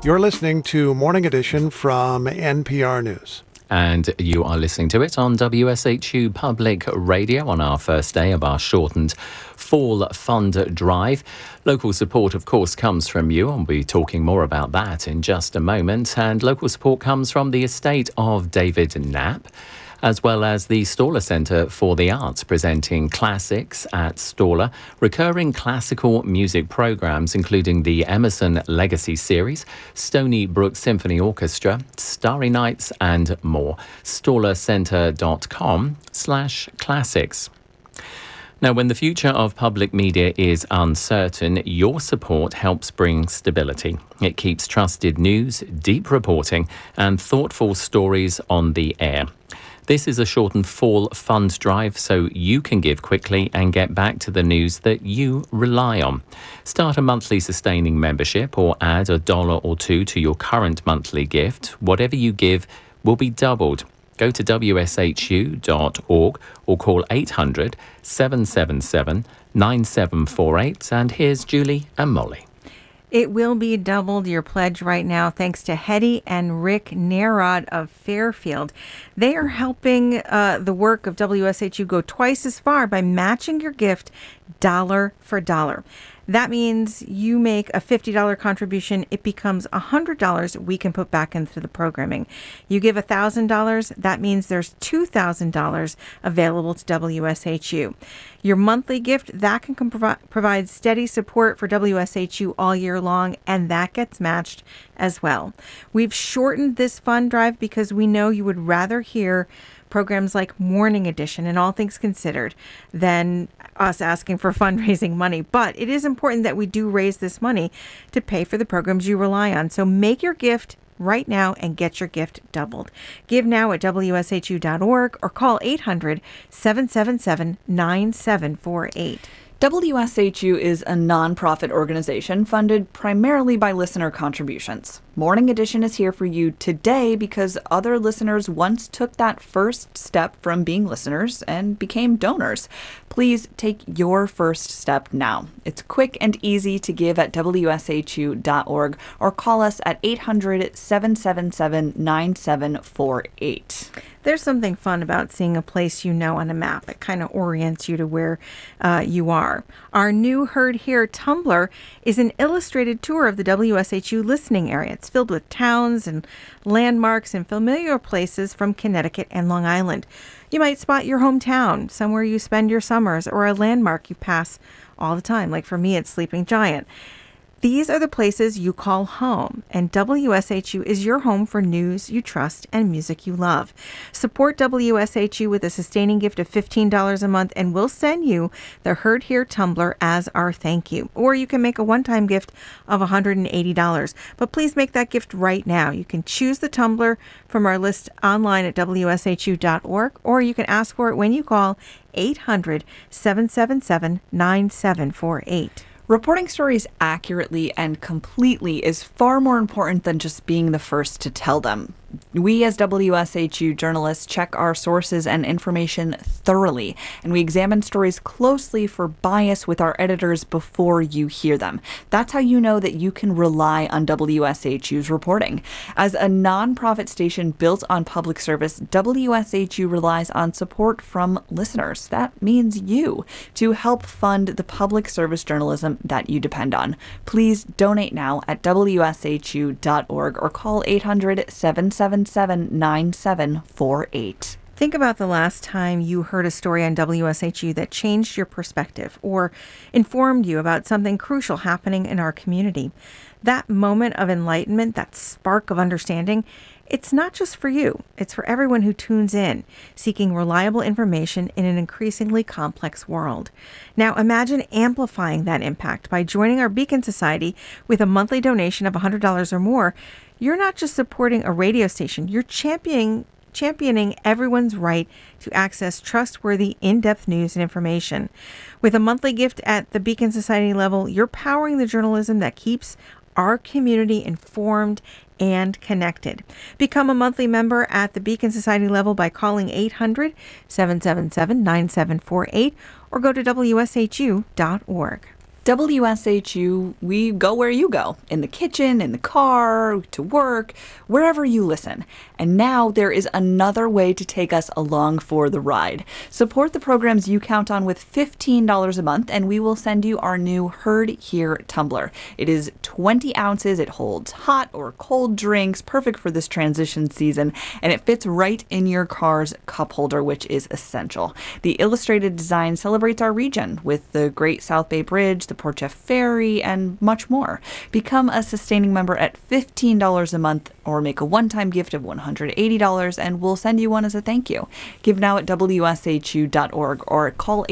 You're listening to Morning Edition from NPR News. And you are listening to it on WSHU Public Radio on our first day of our shortened Fall Fund Drive. Local support, of course, comes from you, and we'll be talking more about that in just a moment. And local support comes from the estate of David Knapp, as well as the Staller Centre for the Arts, presenting classics at Staller, recurring classical music programmes, including the Emerson Legacy Series, Stony Brook Symphony Orchestra, Starry Nights, and more. StallerCentre.com/classics. Now, when the future of public media is uncertain, your support helps bring stability. It keeps trusted news, deep reporting, and thoughtful stories on the air. This is a shortened Fall Fund Drive, so you can give quickly and get back to the news that you rely on. Start a monthly sustaining membership or add $1 or $2 to your current monthly gift. Whatever you give will be doubled. Go to WSHU.org or call 800-777-9748. And here's Julie and Molly. It will be doubled, your pledge right now, thanks to Hetty and Rick Narod of Fairfield. They are helping the work of WSHU go twice as far by matching your gift dollar for dollar. That means you make a $50 contribution, it becomes $100 we can put back into the programming. You give $1,000, that means there's $2,000 available to WSHU. Your monthly gift, that can provide steady support for WSHU all year long, and that gets matched as well. We've shortened this fund drive because we know you would rather hear programs like Morning Edition and All Things Considered than us asking for fundraising money. But it is important that we do raise this money to pay for the programs you rely on. So make your gift right now and get your gift doubled. Give now at WSHU.org or call 800-777-9748. WSHU is a nonprofit organization funded primarily by listener contributions. Morning Edition is here for you today because other listeners once took that first step from being listeners and became donors. Please take your first step now. It's quick and easy to give at WSHU.org or call us at 800-777-9748. There's something fun about seeing a place you know on a map. It kind of orients you to where you are. Our new Heard Here Tumblr is an illustrated tour of the WSHU listening area. It's filled with towns and landmarks and familiar places from Connecticut and Long Island. You might spot your hometown, somewhere you spend your summers, or a landmark you pass all the time. Like for me, it's Sleeping Giant. These are the places you call home, and WSHU is your home for news you trust and music you love. Support WSHU with a sustaining gift of $15 a month, and we'll send you the Heard Here Tumblr as our thank you. Or you can make a one-time gift of $180. But please make that gift right now. You can choose the Tumblr from our list online at WSHU.org, or you can ask for it when you call 800-777-9748. Reporting stories accurately and completely is far more important than just being the first to tell them. We as WSHU journalists check our sources and information thoroughly, and we examine stories closely for bias with our editors before you hear them. That's how you know that you can rely on WSHU's reporting. As a nonprofit station built on public service, WSHU relies on support from listeners. That means you, to help fund the public service journalism that you depend on. Please donate now at WSHU.org or call 800-777-9748. Think about the last time you heard a story on WSHU that changed your perspective or informed you about something crucial happening in our community. That moment of enlightenment, that spark of understanding, it's not just for you. It's for everyone who tunes in, seeking reliable information in an increasingly complex world. Now imagine amplifying that impact by joining our Beacon Society with a monthly donation of $100 or more. You're not just supporting a radio station, you're championing everyone's right to access trustworthy, in-depth news and information. With a monthly gift at the Beacon Society level, you're powering the journalism that keeps our community informed and connected. Become a monthly member at the Beacon Society level by calling 800-777-9748 or go to WSHU.org. WSHU, we go where you go, in the kitchen, in the car, to work, wherever you listen. And now there is another way to take us along for the ride. Support the programs you count on with $15 a month, and we will send you our new Heard Here tumbler. It is 20 ounces, it holds hot or cold drinks, perfect for this transition season, and it fits right in your car's cup holder, which is essential. The illustrated design celebrates our region with the Great South Bay Bridge, the Port Jeff Ferry, and much more. Become a sustaining member at $15 a month or make a one-time gift of $180 and we'll send you one as a thank you. Give now at wshu.org or call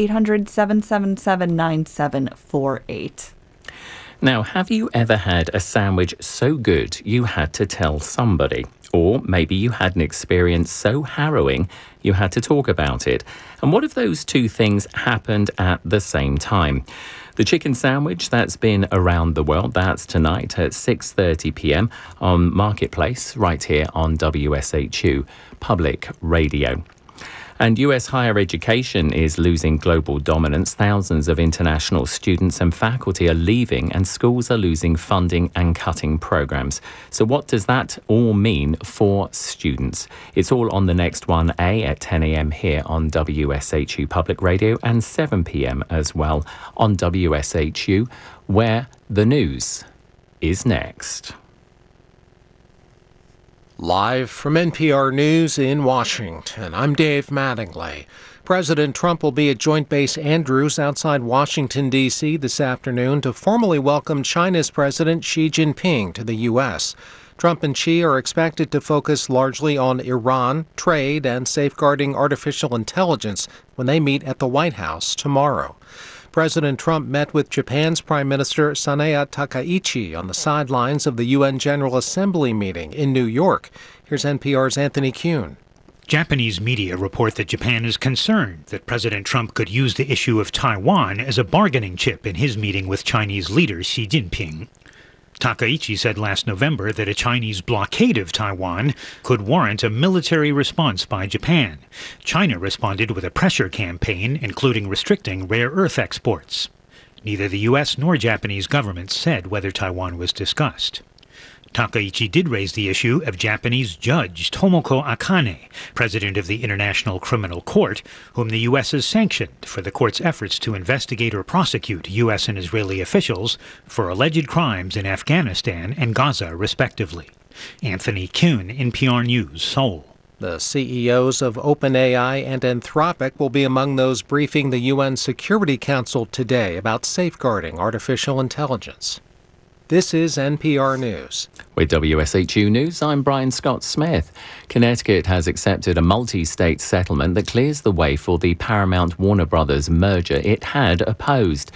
800-777-9748. Now, have you ever had a sandwich so good you had to tell somebody? Or maybe you had an experience so harrowing you had to talk about it. And what if those two things happened at the same time? The chicken sandwich that's been around the world, that's tonight at 6:30 p.m. on Marketplace, right here on WSHU Public Radio. And US higher education is losing global dominance. Thousands of international students and faculty are leaving, and schools are losing funding and cutting programs. So what does that all mean for students? It's all on the next 1A at 10 a.m. here on WSHU Public Radio and 7 p.m. as well on WSHU, where the news is next. Live from NPR News in Washington, I'm Dave Mattingly. President Trump will be at Joint Base Andrews outside Washington, D.C. this afternoon to formally welcome China's President Xi Jinping to the U.S. Trump and Xi are expected to focus largely on Iran, trade, and safeguarding artificial intelligence when they meet at the White House tomorrow. President Trump met with Japan's Prime Minister Sanae Takaichi on the sidelines of the UN General Assembly meeting in New York. Here's NPR's Anthony Kuhn. Japanese media report that Japan is concerned that President Trump could use the issue of Taiwan as a bargaining chip in his meeting with Chinese leader Xi Jinping. Takaichi said last November that a Chinese blockade of Taiwan could warrant a military response by Japan. China responded with a pressure campaign, including restricting rare earth exports. Neither the U.S. nor Japanese governments said whether Taiwan was discussed. Takaichi did raise the issue of Japanese judge Tomoko Akane, president of the International Criminal Court, whom the U.S. has sanctioned for the court's efforts to investigate or prosecute U.S. and Israeli officials for alleged crimes in Afghanistan and Gaza, respectively. Anthony Kuhn, NPR News, Seoul. The CEOs of OpenAI and Anthropic will be among those briefing the UN Security Council today about safeguarding artificial intelligence. This is NPR News. With WSHU News, I'm Brian Scott Smith. Connecticut has accepted a multi-state settlement that clears the way for the Paramount-Warner Brothers merger it had opposed.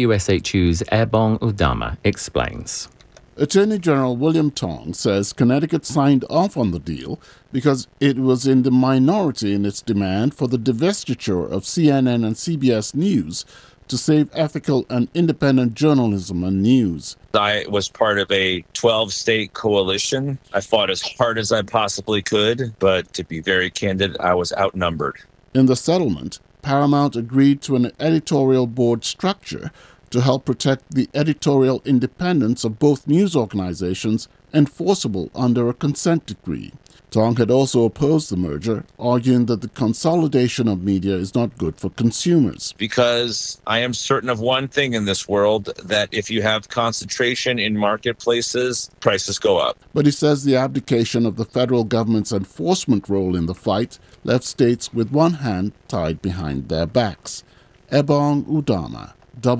WSHU's Ebong Udama explains. Attorney General William Tong says Connecticut signed off on the deal because it was in the minority in its demand for the divestiture of CNN and CBS News to save ethical and independent journalism and news. I was part of a 12-state coalition. I fought as hard as I possibly could, but to be very candid, I was outnumbered. In the settlement, Paramount agreed to an editorial board structure to help protect the editorial independence of both news organizations, enforceable under a consent decree. Tong had also opposed the merger, arguing that the consolidation of media is not good for consumers. Because I am certain of one thing in this world, that if you have concentration in marketplaces, prices go up. But he says the abdication of the federal government's enforcement role in the fight left states with one hand tied behind their backs. Ebong Udama,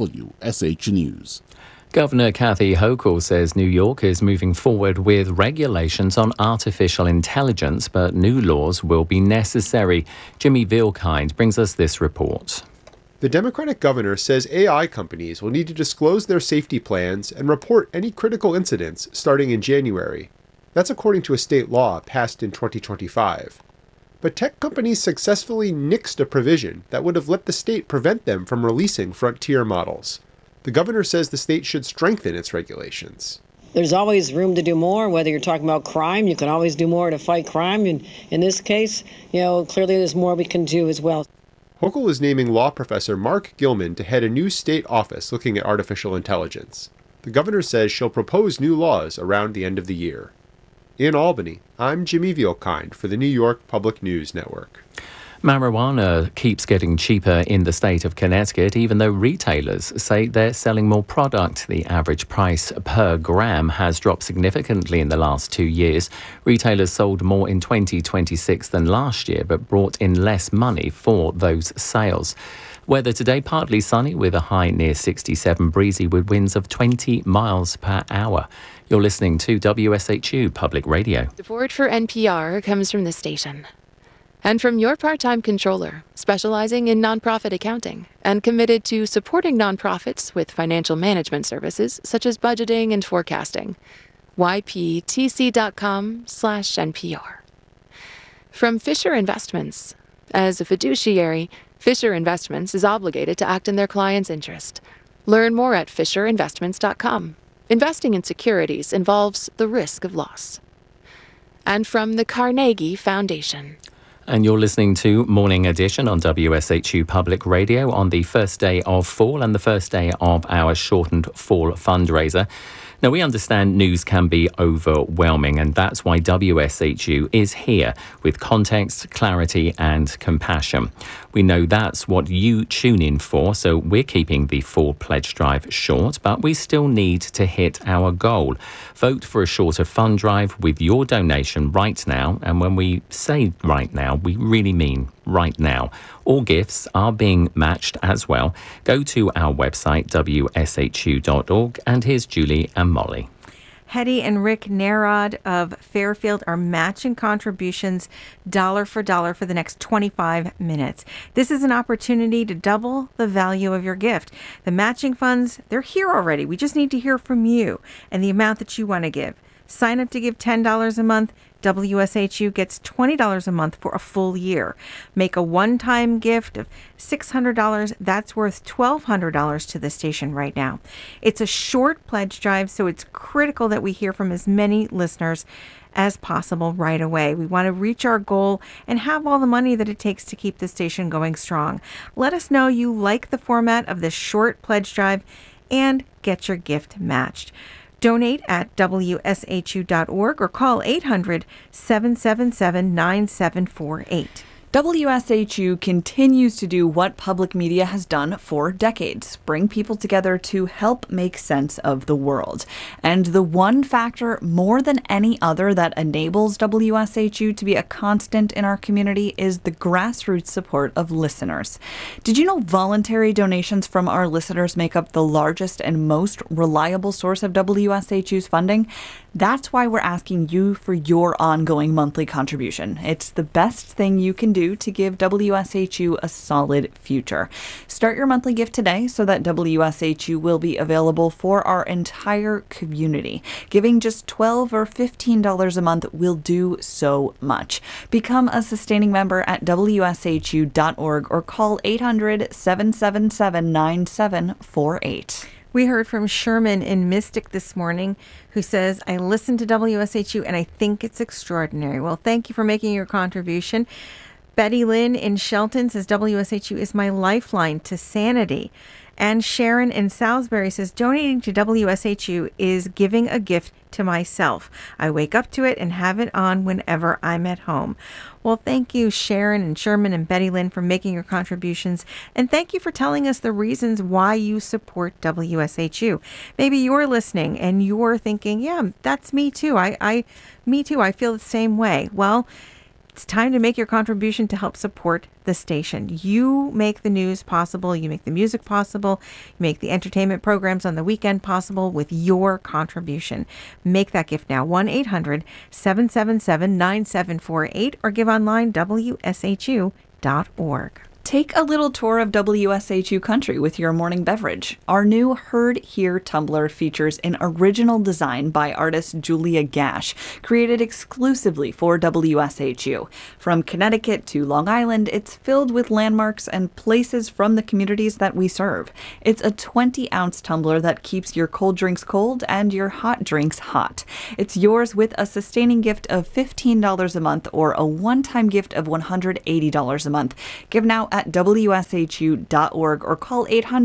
WSH News. Governor Kathy Hochul says New York is moving forward with regulations on artificial intelligence, but new laws will be necessary. Jimmy Vilkind brings us this report. The Democratic governor says AI companies will need to disclose their safety plans and report any critical incidents starting in January. That's according to a state law passed in 2025. But tech companies successfully nixed a provision that would have let the state prevent them from releasing frontier models. The governor says the state should strengthen its regulations. There's always room to do more, whether you're talking about crime. You can always do more to fight crime. And in this case, clearly there's more we can do as well. Hochul is naming law professor Mark Gilman to head a new state office looking at artificial intelligence. The governor says she'll propose new laws around the end of the year. In Albany, I'm Jimmy Vielkind for the New York Public News Network. Marijuana keeps getting cheaper in the state of Connecticut, even though retailers say they're selling more product. The average price per gram has dropped significantly in the last 2 years. Retailers sold more in 2026 than last year, but brought in less money for those sales. Weather today, partly sunny with a high near 67, breezy with winds of 20 miles per hour. You're listening to WSHU Public Radio. Support for NPR comes from the station. And from your part-time controller, specializing in nonprofit accounting and committed to supporting nonprofits with financial management services such as budgeting and forecasting. yptc.com/NPR. From Fisher Investments. As a fiduciary, Fisher Investments is obligated to act in their client's interest. Learn more at fisherinvestments.com. Investing in securities involves the risk of loss. And from the Carnegie Foundation. And you're listening to Morning Edition on WSHU Public Radio on the first day of fall and the first day of our shortened fall fundraiser. Now, we understand news can be overwhelming, and that's why WSHU is here with context, clarity, and compassion. We know that's what you tune in for, so we're keeping the fall pledge drive short, but we still need to hit our goal. Vote for a shorter fund drive with your donation right now, and when we say right now, we really mean right now. All gifts are being matched as well. Go to our website, wshu.org, and here's Julie and Molly. Hetty and Rick Narod of Fairfield are matching contributions dollar for dollar for the next 25 minutes. This is an opportunity to double the value of your gift. The matching funds, they're here already. We just need to hear from you and the amount that you want to give. Sign up to give $10 a month. WSHU gets $20 a month for a full year. Make a one-time gift of $600. That's worth $1,200 to the station right now. It's a short pledge drive, so it's critical that we hear from as many listeners as possible right away. We want to reach our goal and have all the money that it takes to keep the station going strong. Let us know you like the format of this short pledge drive and get your gift matched. Donate at WSHU.org or call 800-777-9748. WSHU continues to do what public media has done for decades, bring people together to help make sense of the world. And the one factor more than any other that enables WSHU to be a constant in our community is the grassroots support of listeners. Did you know voluntary donations from our listeners make up the largest and most reliable source of WSHU's funding? That's why we're asking you for your ongoing monthly contribution. It's the best thing you can do to give WSHU a solid future. Start your monthly gift today so that WSHU will be available for our entire community. Giving just $12 or $15 a month will do so much. Become a sustaining member at WSHU.org or call 800-777-9748. We heard from Sherman in Mystic this morning, who says, I listen to WSHU and I think it's extraordinary. Well, thank you for making your contribution. Betty Lynn in Shelton says, WSHU is my lifeline to sanity. And Sharon in Salisbury says, donating to WSHU is giving a gift to myself. I wake up to it and have it on whenever I'm at home. Well, thank you, Sharon and Sherman and Betty Lynn, for making your contributions. And thank you for telling us the reasons why you support WSHU. Maybe you're listening and you're thinking, yeah, that's me too. Me too. I feel the same way. Well, it's time to make your contribution to help support the station. You make the news possible. You make the music possible. You make the entertainment programs on the weekend possible with your contribution. Make that gift now. 1-800-777-9748 or give online WSHU.org. Take a little tour of WSHU country with your morning beverage. Our new Heard Here tumbler features an original design by artist Julia Gash, created exclusively for WSHU. From Connecticut to Long Island, it's filled with landmarks and places from the communities that we serve. It's a 20-ounce tumbler that keeps your cold drinks cold and your hot drinks hot. It's yours with a sustaining gift of $15 a month or a one-time gift of $180 a month. Give now at at wshu.org or call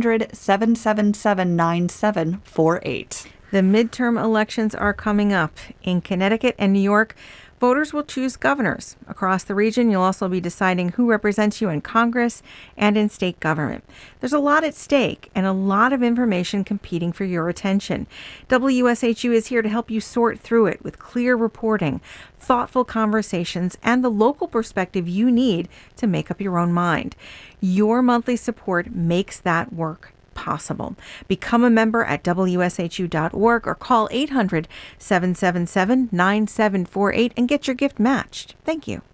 800-777-9748. The midterm elections are coming up. In Connecticut and New York, voters will choose governors. Across the region, you'll also be deciding who represents you in Congress and in state government. There's a lot at stake and a lot of information competing for your attention. WSHU is here to help you sort through it with clear reporting, thoughtful conversations, and the local perspective you need to make up your own mind. Your monthly support makes that work possible. Become a member at WSHU.org or call 800-777-9748 and get your gift matched. Thank you.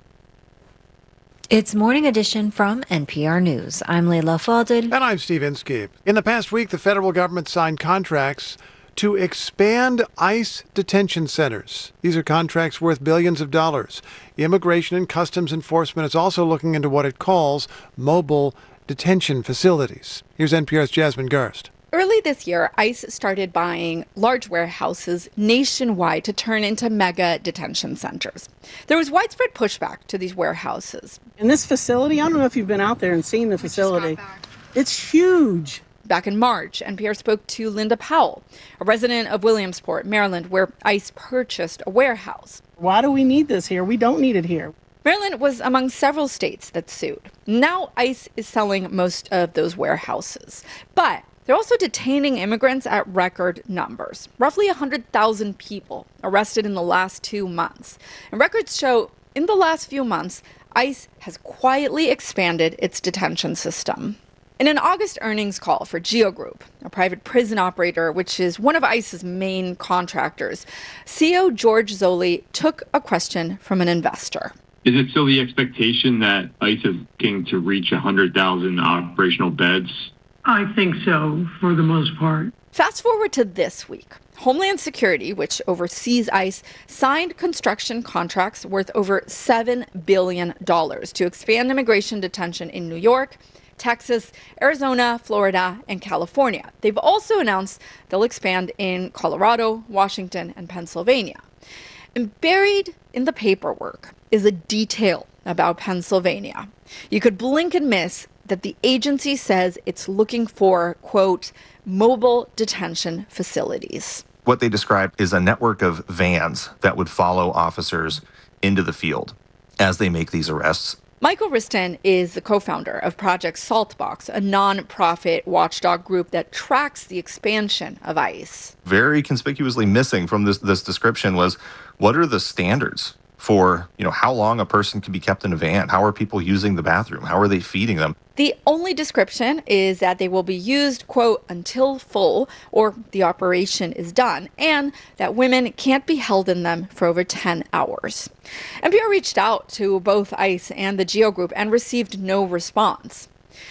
It's Morning Edition from NPR News. I'm Leila Fadel. And I'm Steve Inskeep. In the past week, the federal government signed contracts to expand ICE detention centers. These are contracts worth billions of dollars. Immigration and Customs Enforcement is also looking into what it calls mobile detention facilities. Here's NPR's Jasmine Gerst. Early this year, ICE started buying large warehouses nationwide to turn into mega detention centers. There was widespread pushback to these warehouses. And this facility, I don't know if you've been out there and seen the facility. It's huge. Back in March, NPR spoke to Linda Powell, a resident of Williamsport, Maryland, where ICE purchased a warehouse. Why do we need this here? We don't need it here. Maryland was among several states that sued. Now ICE is selling most of those warehouses. But they're also detaining immigrants at record numbers. Roughly 100,000 people arrested in the last 2 months. And records show in the last few months, ICE has quietly expanded its detention system. In an August earnings call for GEO Group, a private prison operator, which is one of ICE's main contractors, CEO George Zoli took a question from an investor. Is it still the expectation that ICE is looking to reach 100,000 operational beds? I think so, for the most part. Fast forward to this week. Homeland Security, which oversees ICE, signed construction contracts worth over $7 billion to expand immigration detention in New York, Texas, Arizona, Florida, and California. They've also announced they'll expand in Colorado, Washington, and Pennsylvania. And buried in the paperwork is a detail about Pennsylvania. You could blink and miss that the agency says it's looking for, quote, mobile detention facilities. What they describe is a network of vans that would follow officers into the field as they make these arrests. Michael Riston is the co-founder of Project Saltbox, a nonprofit watchdog group that tracks the expansion of ICE. Very conspicuously missing from this description was, what are the standards for, how long a person can be kept in a van? How are people using the bathroom? How are they feeding them? The only description is that they will be used, quote, until full or the operation is done, and that women can't be held in them for over 10 hours. NPR reached out to both ICE and the GEO Group and received no response.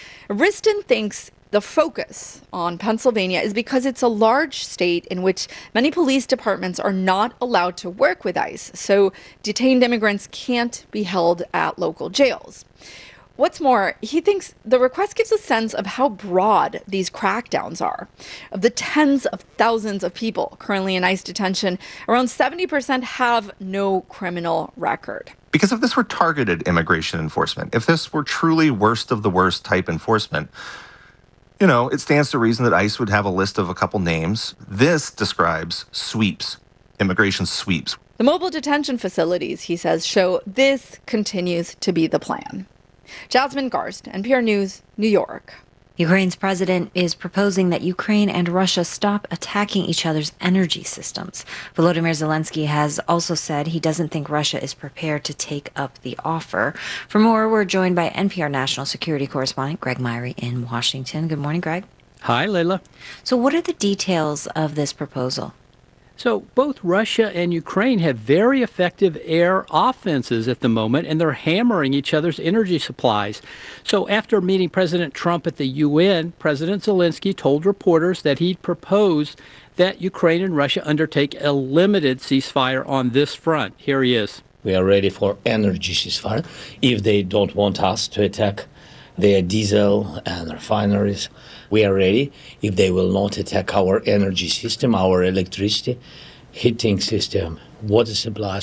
Riston thinks the focus on Pennsylvania is because it's a large state in which many police departments are not allowed to work with ICE, so detained immigrants can't be held at local jails. What's more, he thinks the request gives a sense of how broad these crackdowns are. Of the tens of thousands of people currently in ICE detention, around 70% have no criminal record. Because if this were targeted immigration enforcement, if this were truly worst of the worst type enforcement, it stands to reason that ICE would have a list of a couple names. This describes sweeps, immigration sweeps. The mobile detention facilities, he says, show this continues to be the plan. Jasmine Gerst, NPR News, New York. Ukraine's president is proposing that Ukraine and Russia stop attacking each other's energy systems. Volodymyr Zelensky has also said he doesn't think Russia is prepared to take up the offer. For more, we're joined by NPR national security correspondent Greg Myrie in Washington. Good morning, Greg. Hi, Leila. So what are the details of this proposal? So both Russia and Ukraine have very effective air offenses at the moment, and they're hammering each other's energy supplies. So after meeting President Trump at the UN, President Zelensky told reporters that he'd proposed that Ukraine and Russia undertake a limited ceasefire on this front. Here he is. We are ready for energy ceasefire if they don't want us to attack their diesel and refineries. We are ready if they will not attack our energy system, our electricity, heating system, water supplies.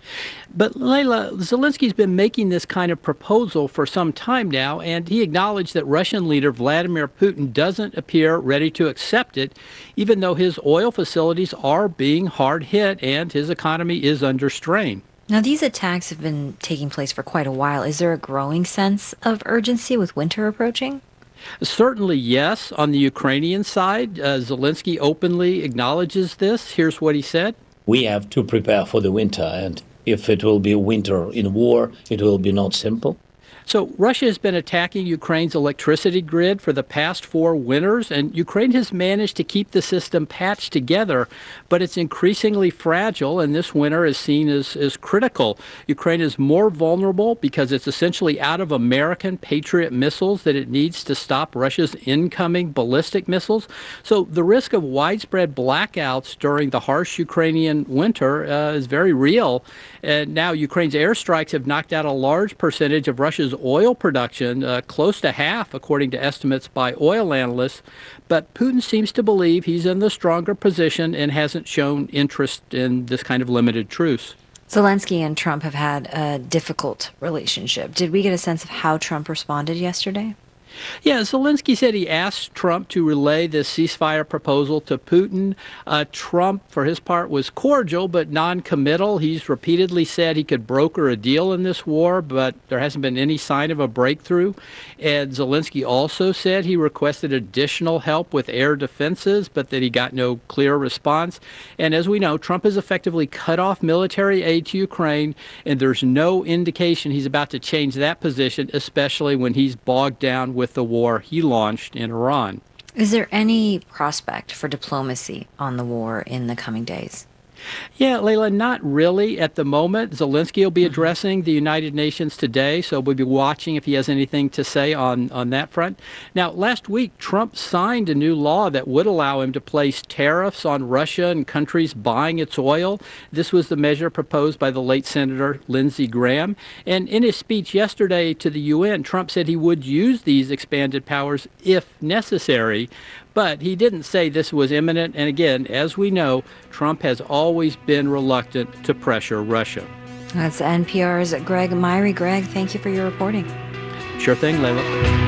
But Leila, Zelensky's been making this kind of proposal for some time now, and he acknowledged that Russian leader Vladimir Putin doesn't appear ready to accept it, even though his oil facilities are being hard hit and his economy is under strain. Now, these attacks have been taking place for quite a while. Is there a growing sense of urgency with winter approaching? Certainly, yes. On the Ukrainian side, Zelensky openly acknowledges this. Here's what he said. We have to prepare for the winter, and if it will be winter in war, it will be not simple. So Russia has been attacking Ukraine's electricity grid for the past 4 winters, and Ukraine has managed to keep the system patched together, but it's increasingly fragile, and this winter is seen as critical. Ukraine is more vulnerable because it's essentially out of American Patriot missiles that it needs to stop Russia's incoming ballistic missiles. So the risk of widespread blackouts during the harsh Ukrainian winter is very real. And now Ukraine's airstrikes have knocked out a large percentage of Russia's oil production, close to half, according to estimates by oil analysts. But Putin seems to believe he's in the stronger position and hasn't shown interest in this kind of limited truce. Zelensky and Trump have had a difficult relationship. Did we get a sense of how Trump responded yesterday? Yeah, Zelensky said he asked Trump to relay this ceasefire proposal to Putin. Trump, for his part, was cordial but non-committal. He's repeatedly said he could broker a deal in this war, but there hasn't been any sign of a breakthrough. And Zelensky also said he requested additional help with air defenses, but that he got no clear response. And as we know, Trump has effectively cut off military aid to Ukraine, and there's no indication he's about to change that position, especially when he's bogged down with the war he launched in Iran. Is there any prospect for diplomacy on the war in the coming days? Yeah, Leila, not really at the moment. Zelensky will be addressing the United Nations today, so we'll be watching if he has anything to say on that front. Now, last week, Trump signed a new law that would allow him to place tariffs on Russia and countries buying its oil. This was the measure proposed by the late Senator Lindsey Graham. And in his speech yesterday to the UN, Trump said he would use these expanded powers if necessary. But he didn't say this was imminent. And again, as we know, Trump has always been reluctant to pressure Russia. That's NPR's Greg Myrie. Greg, thank you for your reporting. Sure thing, Leila.